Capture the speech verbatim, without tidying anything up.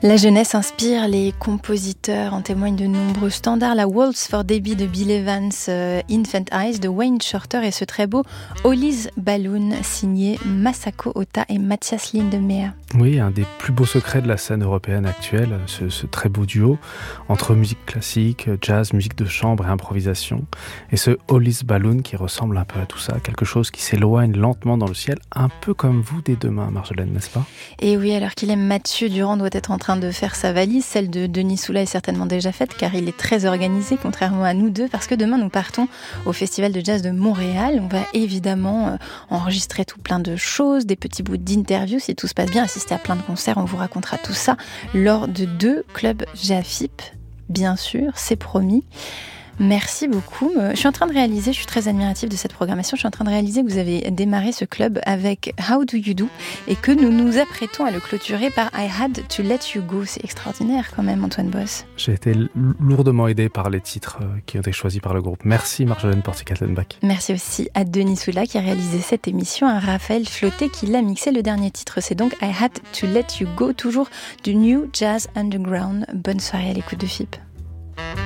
La jeunesse inspire les compositeurs, en témoignent de nombreux standards. La Waltz for Debbie de Bill Evans, euh, Infant Eyes de Wayne Shorter et ce très beau Holly's Balloon signé Masako Ota et Matthias Lindemeyer. Oui, un des plus beaux secrets de la scène européenne actuelle, ce, ce très beau duo entre musique classique, jazz, musique de chambre et improvisation. Et ce Holly's Balloon qui ressemble un peu à tout ça, quelque chose qui s'éloigne lentement dans le ciel, un peu comme vous des deux mains, Marjolaine, n'est-ce pas ? Et oui, alors qu'il aime Mathieu Durand doit être en train de faire sa valise, celle de Denis Soula est certainement déjà faite car il est très organisé, contrairement à nous deux, parce que demain nous partons au Festival de Jazz de Montréal. On va évidemment euh, enregistrer tout plein de choses, des petits bouts d'interviews, si tout se passe bien, assister à plein de concerts, on vous racontera tout ça lors de deux clubs Jafip, bien sûr, c'est promis. Merci beaucoup. Je suis en train de réaliser, je suis très admirative de cette programmation, je suis en train de réaliser que vous avez démarré ce club avec How Do You Do et que nous nous apprêtons à le clôturer par I Had To Let You Go. C'est extraordinaire quand même, Antoine Boss. J'ai été lourdement aidé par les titres qui ont été choisis par le groupe. Merci Marjolaine Portier-Kaltenbach. Merci aussi à Denis Soula qui a réalisé cette émission, à Raphaël Flauté qui l'a mixé. Le dernier titre, c'est donc I Had To Let You Go, toujours du New Jazz Underground. Bonne soirée à l'écoute de F I P.